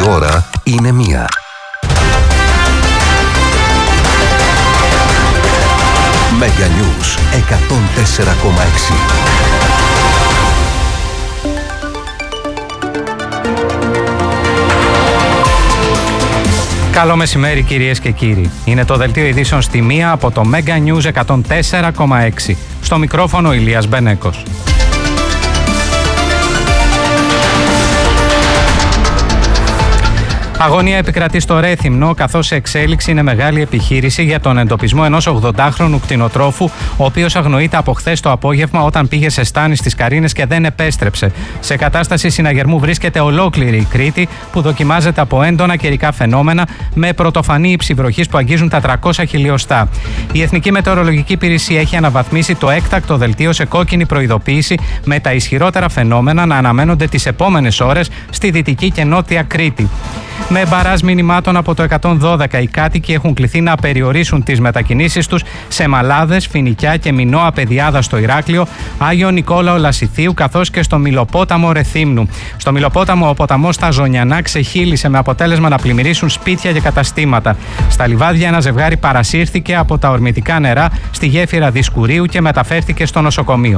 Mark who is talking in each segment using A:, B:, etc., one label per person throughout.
A: Η ώρα είναι 1. Mega News 104,6.
B: Καλό μεσημέρι κυρίες και κύριοι. Είναι το δελτίο ειδήσεων στη 1 από το Mega News 104,6. Στο μικρόφωνο Ηλίας Μπενέκος. Αγωνία επικρατεί στο Ρέθυμνο, καθώς σε εξέλιξη είναι μεγάλη επιχείρηση για τον εντοπισμό ενός 80χρονου κτηνοτρόφου, ο οποίος αγνοείται από χθες το απόγευμα όταν πήγε σε στάνη στις Καρίνες και δεν επέστρεψε. Σε κατάσταση συναγερμού βρίσκεται ολόκληρη η Κρήτη, που δοκιμάζεται από έντονα καιρικά φαινόμενα με πρωτοφανή υψιβροχής που αγγίζουν τα 300 χιλιοστά. Η Εθνική Μετεωρολογική Υπηρεσία έχει αναβαθμίσει το έκτακτο δελτίο σε κόκκινη προειδοποίηση, με τα ισχυρότερα φαινόμενα να αναμένονται τις επόμενες ώρες στη Δυτική και Νότια Κρήτη. Με μπαράζ μηνυμάτων από το 112, οι κάτοικοι έχουν κληθεί να περιορίσουν τις μετακινήσεις τους σε Μαλάδες, Φοινικιά και Μινώα Πεδιάδα στο Ηράκλειο, Άγιο Νικόλαο Λασιθίου, καθώς και στο Μιλοπόταμο Ρεθύμνου. Στο Μιλοπόταμο ο ποταμός στα Ζωνιανά ξεχύλισε, με αποτέλεσμα να πλημμυρίσουν σπίτια και καταστήματα. Στα Λιβάδια ένα ζευγάρι παρασύρθηκε από τα ορμητικά νερά στη γέφυρα Δισκουρίου και μεταφέρθηκε στο νοσοκομείο.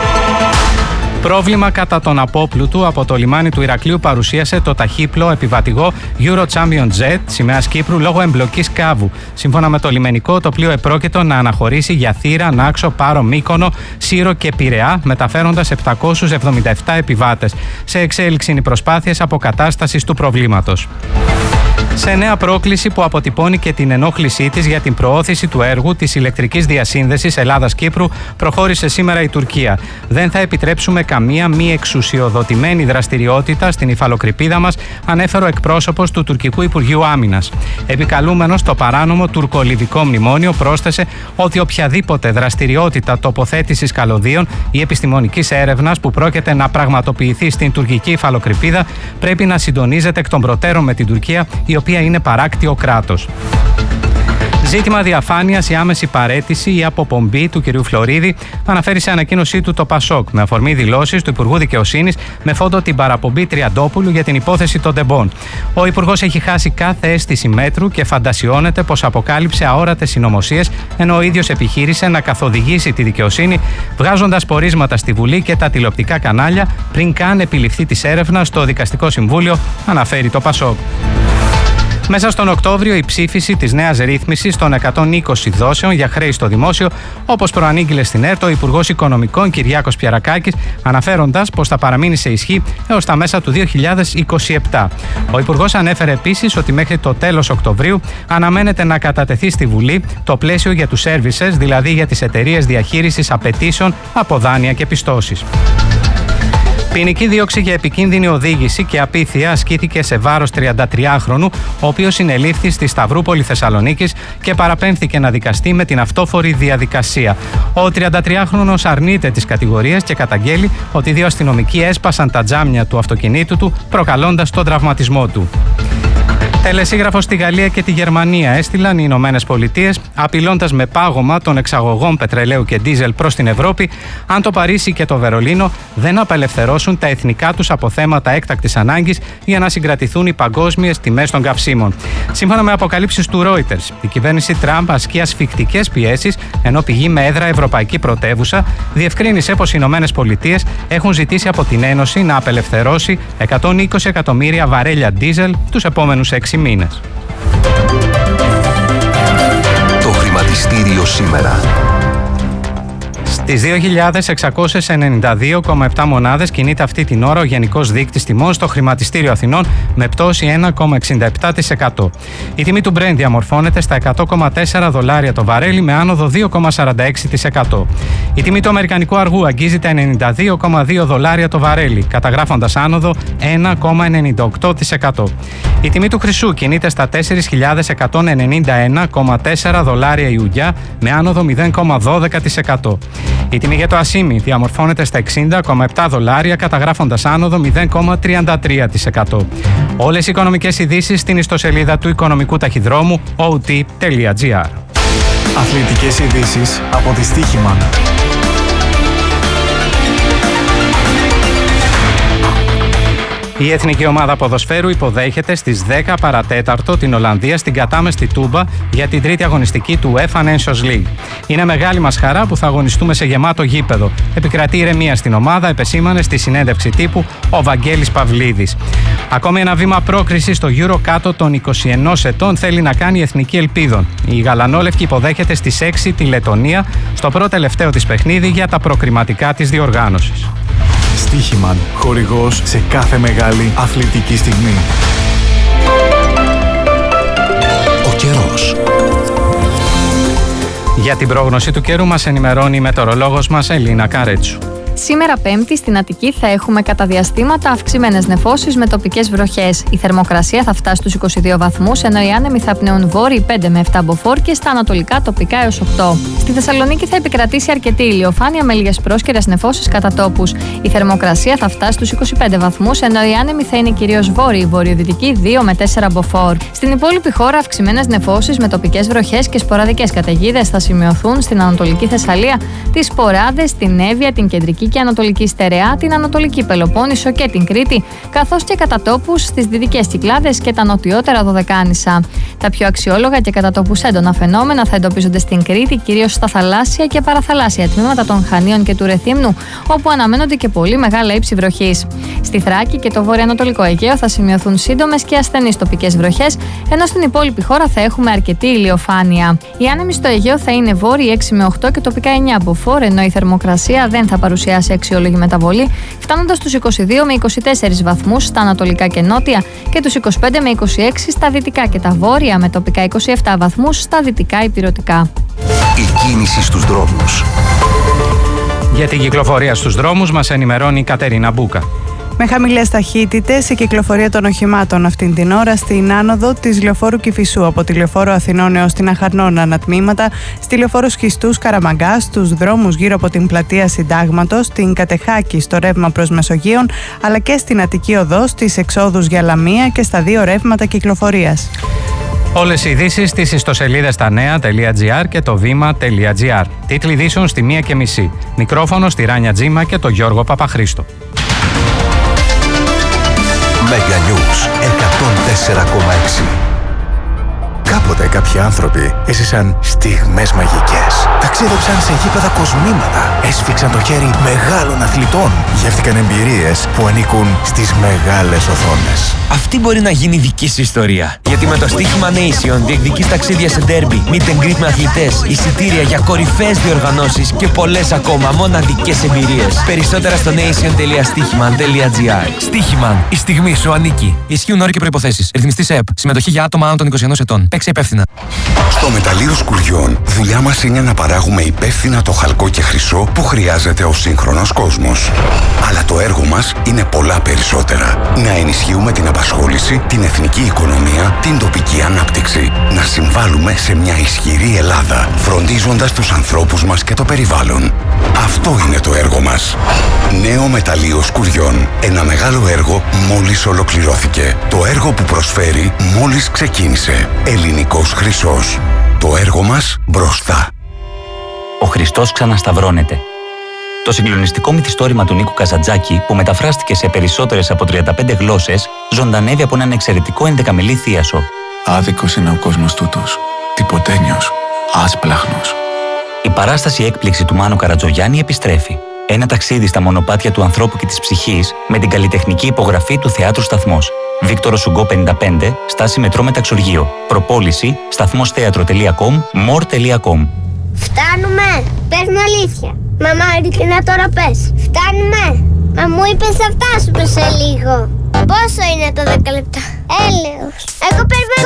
B: Πρόβλημα κατά τον απόπλουτο από το λιμάνι του Ηρακλείου παρουσίασε το ταχύπλο επιβατηγό Euro Champion Jet σημαίας Κύπρου λόγω εμπλοκής καύου. Σύμφωνα με το λιμενικό, το πλοίο επρόκειτο να αναχωρήσει για Θήρα, Νάξο, Πάρο, Μύκονο, Σύρο και Πειραιά, μεταφέροντας 777 επιβάτες. Σε εξέλιξη είναι οι προσπάθειες αποκατάστασης του προβλήματος. Σε νέα πρόκληση που αποτυπώνει και την ενόχλησή της για την προώθηση του έργου της ηλεκτρικής διασύνδεσης Ελλάδας-Κύπρου, προχώρησε σήμερα η Τουρκία. Δεν θα επιτρέψουμε καμία μη εξουσιοδοτημένη δραστηριότητα στην υφαλοκρηπίδα μας, ανέφερε ο εκπρόσωπος του Τουρκικού Υπουργείου Άμυνας. Επικαλούμενος το παράνομο τουρκο-λιβικό μνημόνιο, πρόσθεσε ότι οποιαδήποτε δραστηριότητα τοποθέτησης καλωδίων ή επιστημονικής έρευνας που πρόκειται να πραγματοποιηθεί στην τουρκική υφαλοκρηπίδα πρέπει να συντονίζεται εκ των προτέρων με την Τουρκία, η οποία είναι παράκτιο κράτος. Ζήτημα διαφάνειας, η άμεση παραίτηση ή αποπομπή του κ. Φλωρίδη, αναφέρει σε ανακοίνωσή του το ΠΑΣΟΚ, με αφορμή δηλώσεις του Υπουργού Δικαιοσύνης με φόντο την παραπομπή Τριαντόπουλου για την υπόθεση των τεμπών. Ο Υπουργός έχει χάσει κάθε αίσθηση μέτρου και φαντασιώνεται πως αποκάλυψε αόρατες συνωμοσίες, ενώ ο ίδιος επιχείρησε να καθοδηγήσει τη δικαιοσύνη, βγάζοντας πορίσματα στη Βουλή και τα τηλεοπτικά κανάλια πριν καν επιληφθεί της έρευνας στο Δικαστικό Συμβούλιο, αναφέρει το ΠΑΣΟΚ. Μέσα στον Οκτώβριο, η ψήφιση της νέας ρύθμισης των 120 δόσεων για χρέη στο δημόσιο, όπως προανήγγειλε στην ΕΡΤ ο Υπουργός Οικονομικών Κυριάκος Πιερακάκης, αναφέροντας πως θα παραμείνει σε ισχύ έως τα μέσα του 2027. Ο Υπουργός ανέφερε επίσης ότι μέχρι το τέλος Οκτωβρίου αναμένεται να κατατεθεί στη Βουλή το πλαίσιο για τους services, δηλαδή για τις εταιρείες διαχείρισης απαιτήσεων από δάνεια και πιστώσεις. Ποινική δίωξη για επικίνδυνη οδήγηση και απίθεια ασκήθηκε σε βάρος 33χρονου, ο οποίος συνελήφθη στη Σταυρούπολη Θεσσαλονίκης και παραπέμφθηκε να δικαστεί με την αυτόφορη διαδικασία. Ο 33χρονος αρνείται τις κατηγορίες και καταγγέλει ότι 2 αστυνομικοί έσπασαν τα τζάμια του αυτοκινήτου του, προκαλώντας τον τραυματισμό του. Τελεσίγραφο στη Γαλλία και τη Γερμανία έστειλαν οι Ηνωμένες Πολιτείες, απειλώντας με πάγωμα των εξαγωγών πετρελαίου και ντίζελ προς την Ευρώπη, αν το Παρίσι και το Βερολίνο δεν απελευθερώσουν τα εθνικά τους αποθέματα έκτακτης ανάγκης για να συγκρατηθούν οι παγκόσμιες τιμές των καυσίμων. Σύμφωνα με αποκαλύψεις του Reuters, η κυβέρνηση Τραμπ ασκεί ασφικτικές πιέσεις, ενώ πηγή με έδρα ευρωπαϊκή πρωτεύουσα διευκρίνησε πως οι Ηνωμένες Πολιτείες έχουν ζητήσει από την Ένωση να απελευθερώσει 120 εκατομμύρια βαρέλια ντίζελ τους επόμενους 6 μήνες.
A: Το χρηματιστήριο σήμερα.
B: Στις 2.692,7 μονάδες κινείται αυτή την ώρα ο γενικός δείκτης τιμών στο χρηματιστήριο Αθηνών με πτώση 1,67%. Η τιμή του Brent διαμορφώνεται στα $100,4 το βαρέλι με άνοδο 2,46%. Η τιμή του αμερικανικού αργού αγγίζει τα $92,2 το βαρέλι, καταγράφοντας άνοδο 1,98%. Η τιμή του χρυσού κινείται στα $4.191,4 Ιουδιά με άνοδο 0,12%. Η τιμή για το ασίμι διαμορφώνεται στα $60,7, καταγράφοντας άνοδο 0,33%. Όλες οι οικονομικές ειδήσεις στην ιστοσελίδα του οικονομικού ταχυδρόμου ot.gr.
C: Αθλητικές ειδήσεις από τη Στοίχημαν.
B: Η εθνική ομάδα ποδοσφαίρου υποδέχεται στις 10 παρατέταρτο την Ολλανδία στην κατάμεστη Τούμπα για την τρίτη αγωνιστική του UEFA Nations League. Είναι μεγάλη μας χαρά που θα αγωνιστούμε σε γεμάτο γήπεδο. Επικρατεί ηρεμία στην ομάδα, επεσήμανε στη συνέντευξη τύπου ο Βαγγέλης Παυλίδης. Ακόμη ένα βήμα πρόκρισης στο Euro κάτω των 21 ετών θέλει να κάνει η Εθνική Ελπίδων. Η Γαλανόλευκη υποδέχεται στις 6 τη Λετονία στο πρώτο τελευταίο της παιχνίδι για τα προκριματικά της διοργάνωσης.
C: Στοίχημαν, χορηγός σε κάθε μεγάλη αθλητική στιγμή.
A: Ο καιρός.
B: Για την πρόγνωση του καιρού μας ενημερώνει η μετεωρολόγος μας Ελίνα Καρέτσου.
D: Σήμερα Πέμπτη στην Αττική θα έχουμε κατά διαστήματα αυξημένες νεφώσεις με τοπικές βροχές. Η θερμοκρασία θα φτάσει στους 22 βαθμούς, ενώ οι άνεμοι θα πνέουν βόρειοι 5 με 7 μποφόρ και στα ανατολικά τοπικά έως 8. Στη Θεσσαλονίκη θα επικρατήσει αρκετή ηλιοφάνεια με λίγες πρόσκαιρες νεφώσεις κατά τόπους. Η θερμοκρασία θα φτάσει στους 25 βαθμούς, ενώ οι άνεμοι θα είναι κυρίως βόρειοι, βορειοδυτικοί 2 με 4 μποφόρ. Στην υπόλοιπη χώρα αυξημένες νεφώσεις με τοπικές βροχές και σποραδικές καταιγίδες θα σημειωθούν στην Ανατολική Θεσσαλία, τις Σποράδες, την Εύβοια, την Κεντρική και Ανατολική Στερεά, την Ανατολική Πελοπόννησο και την Κρήτη, καθώς και κατά τόπους στις Δυτικές Κυκλάδες και τα νοτιότερα Δωδεκάνησα. Τα πιο αξιόλογα και κατά τόπους έντονα φαινόμενα θα εντοπίζονται στην Κρήτη, κυρίως στα θαλάσσια και παραθαλάσσια τμήματα των Χανίων και του Ρεθύμνου, όπου αναμένονται και πολύ μεγάλα ύψη βροχής. Στη Θράκη και το βορειοανατολικό Αιγαίο θα σημειωθούν σύντομες και ασθενείς τοπικές βροχές, ενώ στην υπόλοιπη χώρα θα έχουμε αρκετή ηλιοφάνεια. Οι άνεμοι στο Αιγαίο θα είναι βόρειοι 6 με 8 και τοπικά 9 μποφόρ, ενώ η θερμοκρασία δεν θα παρουσιάσει αξιόλογη μεταβολή, φτάνοντας στους 22 με 24 βαθμούς στα ανατολικά και νότια και τους 25 με 26 στα δυτικά και τα βόρεια, με τοπικά 27 βαθμούς στα δυτικά ηπειρωτικά.
A: Η κίνηση στους δρόμους.
B: Για την κυκλοφορία στους δρόμους μας ενημερώνει η Κατερίνα Μπούκα.
E: Με χαμηλές ταχύτητες η κυκλοφορία των οχημάτων αυτήν την ώρα στην άνοδο της λεωφόρου Κηφισού από τη λεωφόρο Αθηνών έως την Αχαρνών ανατμήματα, στη λεωφόρο Σχιστούς Καραμαγκά, στους δρόμους γύρω από την πλατεία Συντάγματος, στην Κατεχάκη στο ρεύμα προς Μεσογείων, αλλά και στην Αττική Οδό, στις εξόδους για Λαμία και στα δύο ρεύματα κυκλοφορίας.
B: Όλες οι ειδήσεις στις ιστοσελίδες stanea.gr και το βήμα.gr. Τίτλοι ειδήσεων στη 1:30. Μικρόφωνο στη Ράνια Τζίμα και το Γιώργο Παπαχρήστο.
A: Mega News 104,6.
F: Κάποτε κάποιοι άνθρωποι έζησαν στιγμές μαγικές. Ταξίδεψαν σε γήπεδα κοσμήματα. Έσφιξαν το χέρι μεγάλων αθλητών. Γεύτηκαν εμπειρίες που ανήκουν στις μεγάλες οθόνες.
G: Αυτή μπορεί να γίνει δική σου ιστορία. Γιατί με το στοίχημα Nation διεκδικείς ταξίδια σε ντέρμπι, meet and greet με αθλητές, εισιτήρια για κορυφαίες διοργανώσεις και πολλές ακόμα μοναδικές εμπειρίες. Περισσότερα στο nation.stichiman.gr. Στοίχημαν. Η στιγμή σου ανήκει. Ισχύουν όροι και προϋποθέσεις. Ρυθμιστής ΕΕΠ. Συμμετοχή για άτομα άνω των 21 ετών. Παίξε υπεύθυνα.
F: Στο μεταλλείο Σκουριών, δουλειά μας είναι να παράγουμε υπεύθυνα το χαλκό και χρυσό που χρειάζεται ο σύγχρονος κόσμος. Αλλά το έργο μας είναι πολλά περισσότερα. Να ενισχύουμε την απασχόληση, την εθνική οικονομία, την τοπική ανάπτυξη. Να συμβάλλουμε σε μια ισχυρή Ελλάδα, φροντίζοντας τους ανθρώπους μας και το περιβάλλον. Αυτό είναι το έργο μας. Νέο μεταλλείο Σκουριών. Ένα μεγάλο έργο μόλις ολοκληρώθηκε. Το έργο που προσφέρει μόλις ξεκίνησε. Ελληνικός χρυσός. Το έργο μας μπροστά.
H: Ο Χριστός ξανασταυρώνεται. Το συγκλονιστικό μυθιστόρημα του Νίκου Καζαντζάκη, που μεταφράστηκε σε περισσότερες από 35 γλώσσες, ζωντανεύει από έναν εξαιρετικό 11μελή θίασο.
I: Άδικος είναι ο κόσμος τούτος. Τυποτένιος. Άσπλαχνος.
H: Η παράσταση έκπληξη του Μάνου Καρατζογιάννη επιστρέφει. Ένα ταξίδι στα μονοπάτια του ανθρώπου και της ψυχής με την καλλιτεχνική υπογραφή του Θεάτρου Σταθμός. Βίκτορο Σουγκό 55, στάση μετρό Μεταξουργείο. Προπόληση σταθμostheatro.com, more.com.
J: Φτάνουμε! Πες μου αλήθεια. Μαμά, ειλικρινά τώρα πες. Φτάνουμε! Μα μου είπες θα φτάσουμε σε λίγο. Πόσο είναι το 10 λεπτά? Έλεος. Εγώ περιμένω